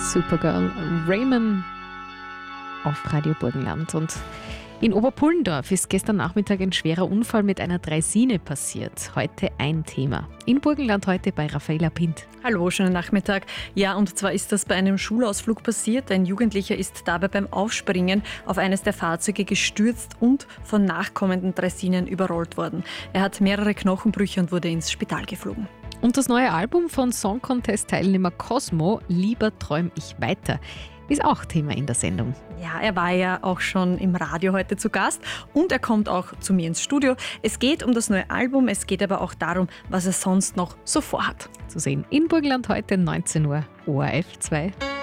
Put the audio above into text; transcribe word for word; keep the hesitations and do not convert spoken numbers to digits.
Supergirl Raymond auf Radio Burgenland. Und in Oberpullendorf ist gestern Nachmittag ein schwerer Unfall mit einer Draisine passiert. Heute ein Thema. In Burgenland heute bei Raffaella Pint. Hallo, schönen Nachmittag. Ja, und zwar ist das bei einem Schulausflug passiert. Ein Jugendlicher ist dabei beim Aufspringen auf eines der Fahrzeuge gestürzt und von nachkommenden Draisinen überrollt worden. Er hat mehrere Knochenbrüche und wurde ins Spital geflogen. Und das neue Album von Song Contest-Teilnehmer Cosmo, Lieber träum ich weiter, ist auch Thema in der Sendung. Ja, er war ja auch schon im Radio heute zu Gast und er kommt auch zu mir ins Studio. Es geht um das neue Album, es geht aber auch darum, was er sonst noch so vorhat. Zu sehen in Burgenland heute neunzehn Uhr, O R F zwei.